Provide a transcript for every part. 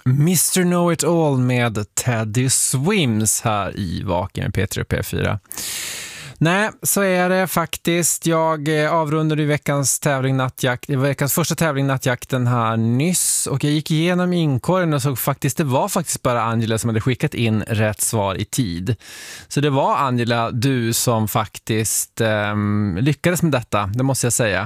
Mr. Know It All med Teddy Swims här i Vaken med P3 och P4. Nej, så är det faktiskt. Jag avrundade veckans första tävling Nattjakten här nyss, och jag gick igenom inkorgen och såg faktiskt, det var faktiskt bara Angela som hade skickat in rätt svar i tid. Så det var Angela, du som faktiskt lyckades med detta, det måste jag säga.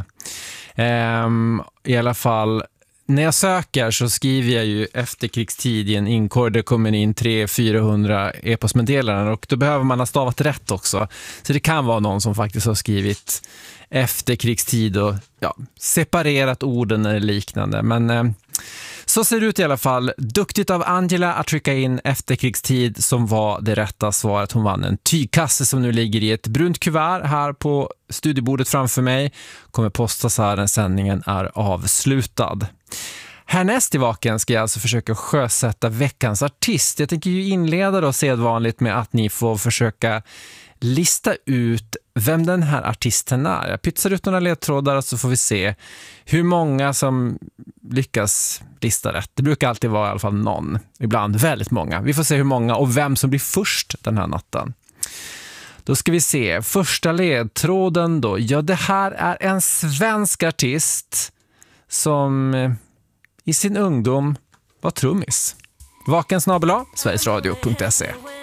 I alla fall, när jag söker så skriver jag ju efterkrigstid i en inkorg. Det kommer in 300-400 e-postmeddelanden, och då behöver man ha stavat rätt också. Så det kan vara någon som faktiskt har skrivit efterkrigstid och separerat orden eller liknande. Men så ser det ut i alla fall. Duktigt av Angela att trycka in efterkrigstid som var det rätta svaret. Hon vann en tygkasse som nu ligger i ett brunt kuvert här på studiebordet framför mig. Kommer postas här när sändningen är avslutad. Härnäst i Vaken ska jag alltså försöka sjösätta veckans artist. Jag tänker ju inleda då sedvanligt med att ni får försöka lista ut vem den här artisten är. Jag pytsar ut några ledtrådar, så får vi se hur många som lyckas lista rätt. Det brukar alltid vara i alla fall någon, ibland väldigt många. Vi får se hur många och vem som blir först den här natten. Då ska vi se, första ledtråden då. Ja, det här är en svensk artist som i sin ungdom var trummis. Vaken @ sverigesradio.se.